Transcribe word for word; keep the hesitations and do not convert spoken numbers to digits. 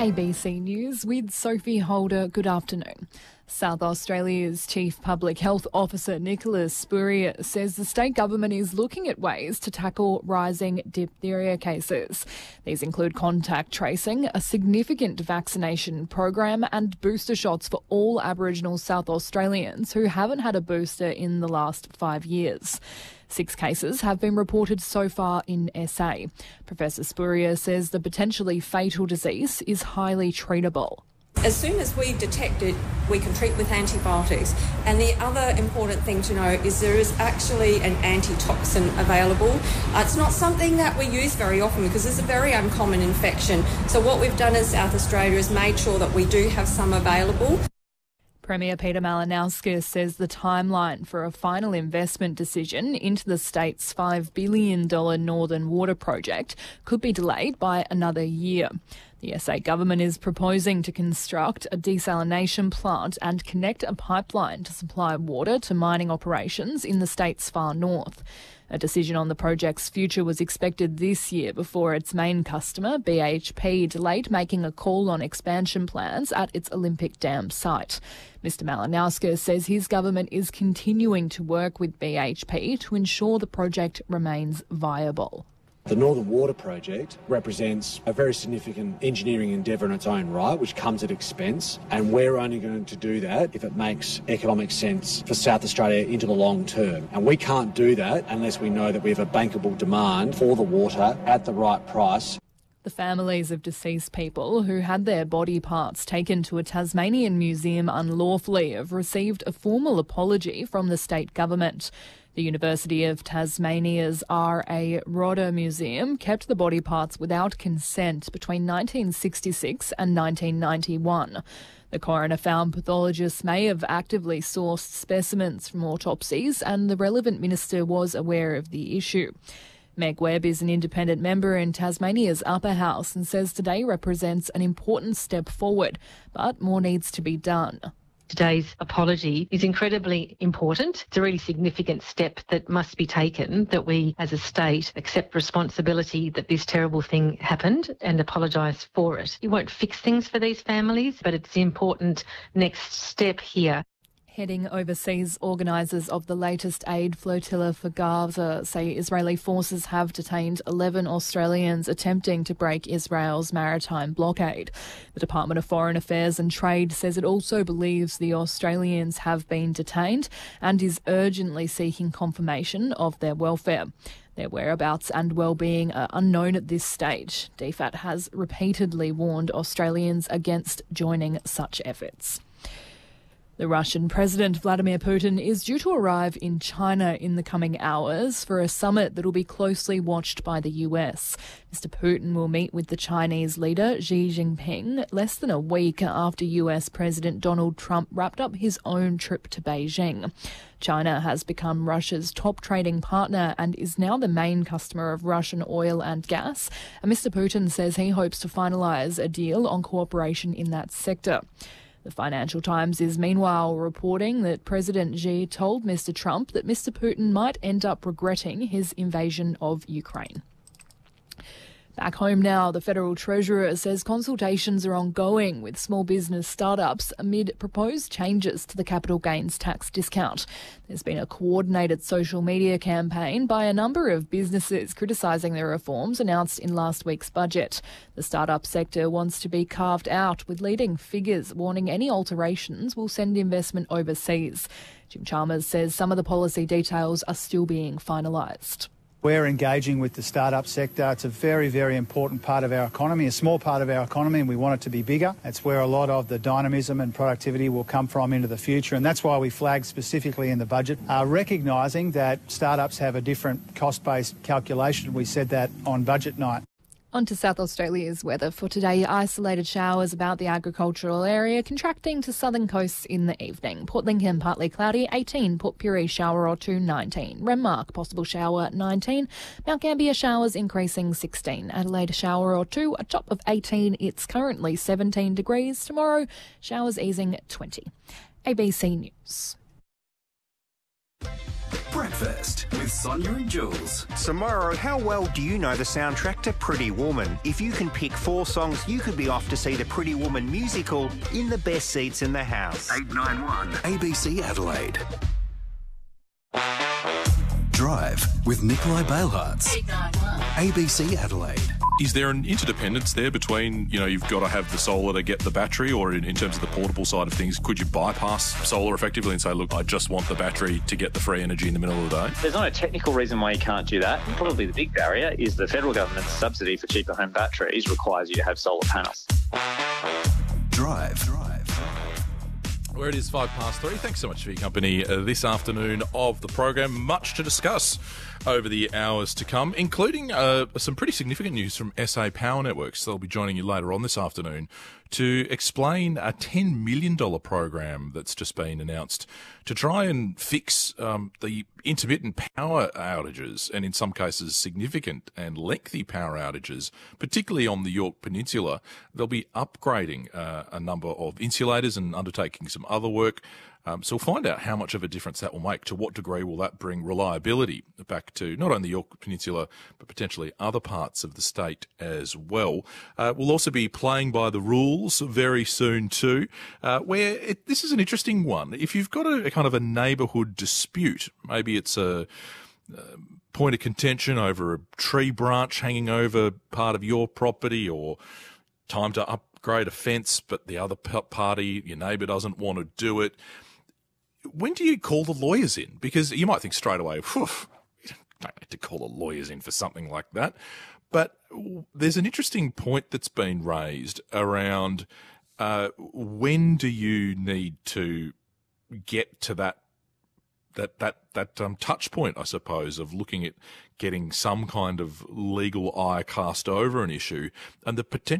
A B C News with Sophie Holder. Good afternoon. South Australia's Chief Public Health Officer Nicholas Spurrier says the state government is looking at ways to tackle rising diphtheria cases. These include contact tracing, a significant vaccination program and booster shots for all Aboriginal South Australians who haven't had a booster in the last five years. Six cases have been reported so far in S A. Professor Spurrier says the potentially fatal disease is highly treatable. As soon as we detect it, we can treat with antibiotics. And the other important thing to know is there is actually an antitoxin available. Uh, it's not something that we use very often because it's a very uncommon infection. So what we've done in South Australia is made sure that we do have some available. Premier Peter Malinauskas says the timeline for a final investment decision into the state's five billion dollars Northern Water project could be delayed by another year. The S A government is proposing to construct a desalination plant and connect a pipeline to supply water to mining operations in the state's far north. A decision on the project's future was expected this year before its main customer, B H P, delayed making a call on expansion plans at its Olympic Dam site. Mister Malinauskas says his government is continuing to work with B H P to ensure the project remains viable. The Northern Water project represents a very significant engineering endeavour in its own right, which comes at expense, and we're only going to do that if it makes economic sense for South Australia into the long term. And we can't do that unless we know that we have a bankable demand for the water at the right price. The families of deceased people who had their body parts taken to a Tasmanian museum unlawfully have received a formal apology from the state government. The University of Tasmania's R A Rodder Museum kept the body parts without consent between nineteen sixty-six and nineteen ninety-one. The coroner found pathologists may have actively sourced specimens from autopsies, and the relevant minister was aware of the issue. Meg Webb is an independent member in Tasmania's upper house and says today represents an important step forward, but more needs to be done. Today's apology is incredibly important. It's a really significant step that must be taken, that we as a state accept responsibility that this terrible thing happened and apologise for it. It won't fix things for these families, but it's the important next step here. Heading overseas, organisers of the latest aid flotilla for Gaza say Israeli forces have detained eleven Australians attempting to break Israel's maritime blockade. The Department of Foreign Affairs and Trade says it also believes the Australians have been detained and is urgently seeking confirmation of their welfare. Their whereabouts and well-being are unknown at this stage. D F A T has repeatedly warned Australians against joining such efforts. The Russian President Vladimir Putin is due to arrive in China in the coming hours for a summit that will be closely watched by the U S. Mister Putin will meet with the Chinese leader Xi Jinping less than a week after U S President Donald Trump wrapped up his own trip to Beijing. China has become Russia's top trading partner and is now the main customer of Russian oil and gas. And Mister Putin says he hopes to finalise a deal on cooperation in that sector. The Financial Times is meanwhile reporting that President Xi told Mister Trump that Mister Putin might end up regretting his invasion of Ukraine. Back home now, the Federal Treasurer says consultations are ongoing with small business startups amid proposed changes to the capital gains tax discount. There's been a coordinated social media campaign by a number of businesses criticising the reforms announced in last week's budget. The startup sector wants to be carved out, with leading figures warning any alterations will send investment overseas. Jim Chalmers says some of the policy details are still being finalised. We're engaging with the startup sector. It's a very, very important part of our economy, a small part of our economy, and we want it to be bigger. It's where a lot of the dynamism and productivity will come from into the future, and that's why we flagged specifically in the budget, uh, recognising that startups have a different cost-based calculation. We said that on budget night. On to South Australia's weather for today. Isolated showers about the agricultural area, contracting to southern coasts in the evening. Port Lincoln partly cloudy, eighteen. Port Pirie shower or two, nineteen. Renmark possible shower, nineteen. Mount Gambier showers increasing, sixteen. Adelaide shower or two, a top of eighteen. It's currently seventeen degrees. Tomorrow showers easing, twenty. A B C News. Breakfast with Sonia and Jules. Tomorrow, how well do you know the soundtrack to Pretty Woman? If you can pick four songs, you could be off to see the Pretty Woman musical in the best seats in the house. eight nine one A B C Adelaide. Drive with Nikolai Bailhartz. A B C Adelaide. Is there an interdependence there between, you know, you've got to have the solar to get the battery, or in, in terms of the portable side of things, could you bypass solar effectively and say, look, I just want the battery to get the free energy in the middle of the day? There's not a technical reason why you can't do that. Probably the big barrier is the federal government's subsidy for cheaper home batteries requires you to have solar panels. Drive. Drive. Where it is five past three. Thanks so much for your company uh, this afternoon of the program. Much to discuss over the hours to come, including uh, some pretty significant news from S A Power Networks. They'll be joining you later on this afternoon to explain a ten million dollars program that's just been announced to try and fix um, the intermittent power outages, and in some cases significant and lengthy power outages, particularly on the Yorke Peninsula. They'll be upgrading uh, a number of insulators and undertaking some other work. Um, so we'll find out how much of a difference that will make. To what degree will that bring reliability back to not only the Yorke Peninsula, but potentially other parts of the state as well. Uh, we'll also be playing by the rules very soon too, uh, where it, this is an interesting one. If you've got a, a kind of a neighbourhood dispute, maybe it's a uh, point of contention over a tree branch hanging over part of your property, or time to upgrade a fence, but the other party, your neighbour, doesn't want to do it. When do you call the lawyers in? Because you might think straight away, you don't need to call the lawyers in for something like that. But there's an interesting point that's been raised around uh, when do you need to get to that that that that um, touch point, I suppose, of looking at getting some kind of legal eye cast over an issue, and the potential